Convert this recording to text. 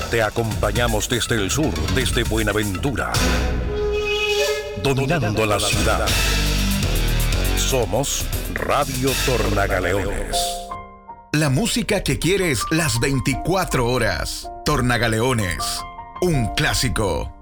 Te acompañamos desde el sur, desde Buenaventura, dominando la ciudad. Somos Radio Tornagaleones. La música que quieres las 24 horas. Tornagaleones, un clásico.